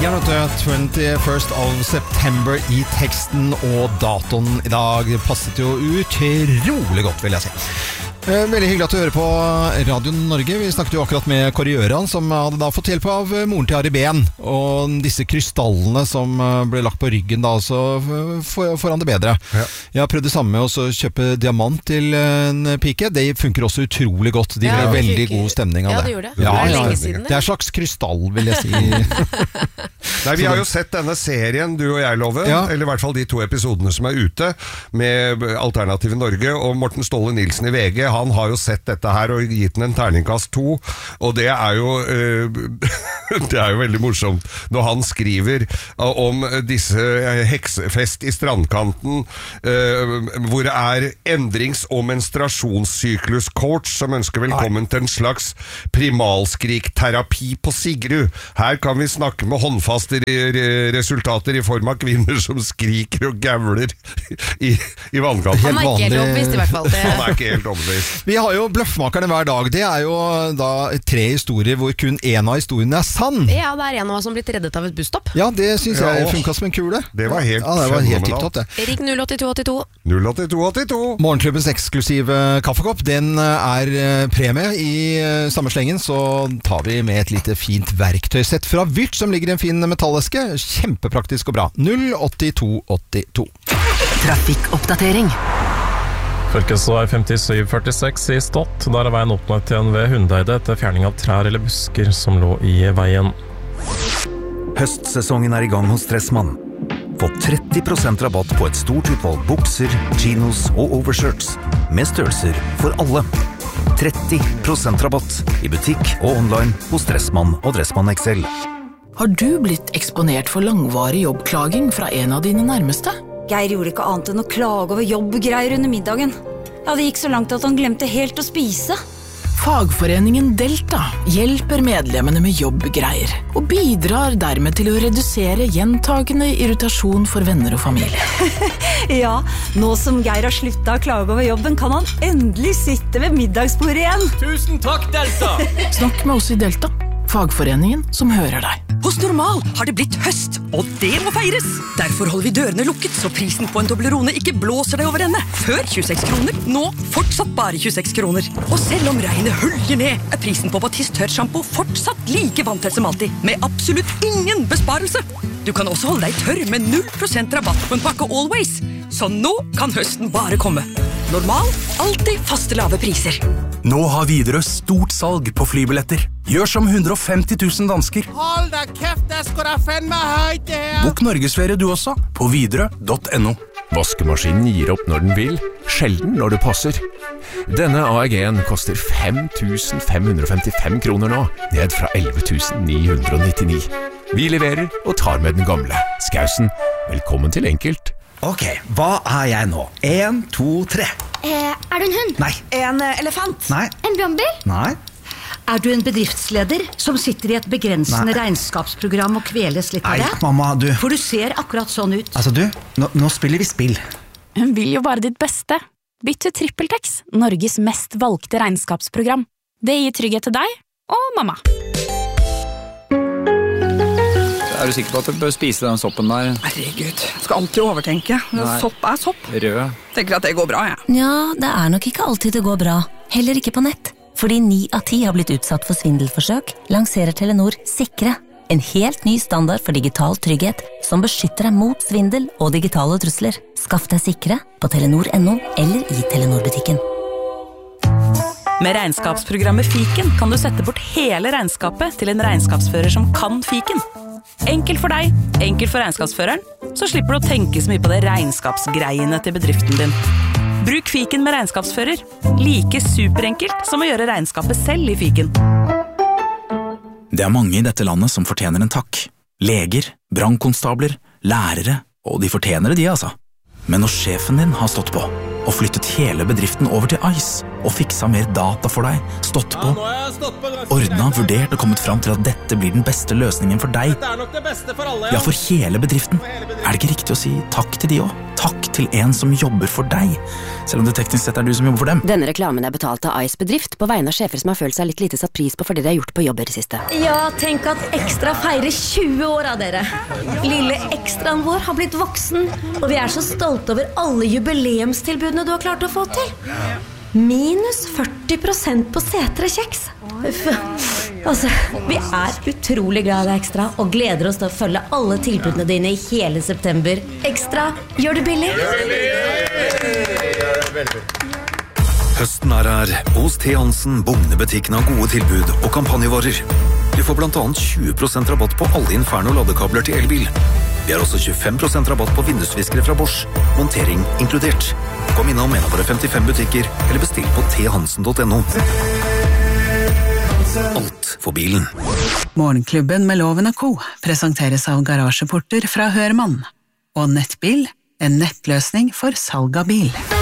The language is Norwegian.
ligger 21st of September i teksten, og datoen i dag passet jo utrolig godt, vil jeg si. Veldig hyggelig at du hører på Radio Norge. Vi snakket jo akkurat med Kåre Gjøran, som hadde da fått hjelp av moren til Ari Ben, og disse krystallene som ble lagt på ryggen da, så får han det bedre. Ja. Jeg har prøvd det samme med å kjøpe diamant til en pike. Det funker også utrolig godt. De ble veldig god stemning av det. Ja, det gjorde det. Ja, det lenge siden. Det slags krystall, vil jeg si. Nei, vi har jo sett denne serien, du og jeg, Love, eller i hvert fall de 2 episodene som ute, med Alternative Norge, og Morten Ståle Nilsen i VG. Han har jo sett dette her og gitt den en terningkast 2, og det er jo det er jo veldig morsomt når han skriver om disse heksefest i strandkanten, hvor det er endrings- og menstruasjonssykluscoach som ønsker velkommen til en slags primalskrikterapi på Sigrud. Her kan vi snakke med håndfaste resultater i form av kvinner som skriker og gavler i vannkanten. Han er ikke helt overbevist i hvert fall. Han er ikke helt overbevist. Vi har jo Bløffmakerne hver dag. Det er jo da 3 historier hvor kun en av historiene er sann. Ja, det er en av oss som blitt reddet av et busstopp. Ja, det synes jeg funket som en kule. Det var helt tipptopp, det. Erik 08282. 08282. Morgenklubbens eksklusive kaffekopp, den er premie i samme slengen, så tar vi med et lite fint verktøysett fra Vyrt, som ligger i en fin metalleske. Kjempepraktisk og bra. 08282. Trafikkoppdatering. Fylkesvei 5746 i Stott. Der er veien åpnet igjen ved Hundeide etter fjerning av trær eller busker som lå i veien. Høstsesongen er i gang hos Dressmann. Få 30% rabatt på et stort utvalg bukser, chinos og overshirts, med størrelser for alle. 30% rabatt i butikk og online hos Dressmann og Dressmann XL. Har du blitt eksponert for langvarig jobbklaging fra en av dine nærmeste? Geir gjorde ikke annet enn å klage over jobbgreier under middagen. Ja, det gikk så langt at han glemte helt å spise. Fagforeningen Delta hjelper medlemmene med jobbgreier og bidrar dermed til å redusere gjentagende irritasjon for venner og familie. Ja, nå som Geir har sluttet å klage over jobben, kan han endelig sitte ved middagsbordet igjen. Tusen takk, Delta! Snakk med oss i Delta, fagforeningen som hører deg. Hos Normal har det blitt høst, og det må feires. Derfor holder vi dørene lukket, så prisen på en Toblerone ikke blåser deg over ende. Før 26 kroner, nå fortsatt bare 26 kroner. Og selv om regnet høljer ned, er prisen på Batiste tørrshampoo fortsatt like vanntett som alltid, med absolutt ingen besparelse. Du kan også holde deg tørr med 0% rabatt på en pakke Always. Så nå kan høsten bare komme. Normal, alltid faste lave priser. Nå har Widerøe stort salg på flybilletter. Gjør som 150 000 dansker. Hold da kæft, det skal da fandme høyt det her. Bok Norgesferie du også, på widerøe.no. Vaskemaskinen gir opp når den vil, sjelden når det passer. Denne AEG-en koster 5.555 kroner nå, ned fra 11.999. Vi leverer og tar med den gamle. Skausen, velkommen til Enkelt. Ok, hva er jeg nå? 1, 2, 3. Er du en hund? Nei. En elefant? Nei. En brannbil? Nei. Er du en bedriftsleder som sitter i et begrensende regnskapsprogram og kveles litt av det? Nei, mamma, du. For du ser akkurat sånn ut. Altså du, nå spiller vi spill. Hun vil jo bare ditt beste. Bytt til TrippelTex, Norges mest valgte regnskapsprogram. Det gir trygghet til deg og mamma. Er du sikker på at du bør spise den soppen der? Herregud, jeg skal alltid overtenke. Sopp er sopp. Rød. Tenker at det går bra, jeg. Ja, det er nok ikke alltid det går bra. Heller ikke på nett. Fordi 9 av 10 har blitt utsatt for svindelforsøk, lanserer Telenor Sikre. En helt ny standard for digital trygghet som beskytter deg mot svindel og digitale trusler. Skaff deg Sikre på Telenor.no eller i Telenor-butikken. Med regnskapsprogrammet Fiken kan du sette bort hele regnskapet til en regnskapsfører som kan Fiken. Enkelt for deg, enkelt for regnskapsføreren, så slipper du å tenke så mye på det regnskapsgreiene til bedriften din. Bruk Fiken med regnskapsfører. Like superenkelt som å gjøre regnskapet selv i Fiken. Det er mange i dette landet som fortjener en takk. Leger, brannkonstabler, lærere, og de fortjener det de, altså. Men når sjefen din har stått på og flyttet hele bedriften over til ICE, og fiksa mer data for deg, stått på, ordna, vurdert og kommet fram til at dette blir den beste løsningen for deg. Det nok det beste for alle, ja, for hele bedriften. Er det ikke riktig å si takk til de også? Takk til en som jobber for deg, selv om det teknisk sett er du som jobber for dem. Denne reklamen er betalt av Ice Bedrift på vegne av sjefer som har følt seg litt lite satt pris på for det de har gjort på jobber i siste. Ja, tenk at Ekstra feirer 20 år av dere. Lille Ekstraen vår har blitt voksen, og vi er så stolte over alle jubileumstilbudene du har klart å få til. Minus 40% på setre kjeks. Altså, vi er utrolig glad i Ekstra og gleder oss til å følge alle tilbudene dine i hele september. Ekstra, gjør det billig. Høsten er her. Hos T. Hansen bugnebutikken har gode tilbud og kampanjevarer. Du får blant annet 20% rabatt på alle Inferno ladekabler til elbil. Vi har også 25% rabatt på vindusviskere fra Bosch. Montering inkludert. Kom innom en av våre 55 butikker, eller bestill på thansen.no. Alt for bilen. Morgenklubben med Loven & Co. presenteres av garasjeporter fra Hørmann. Og Nettbil, en nettløsning for salg av bil.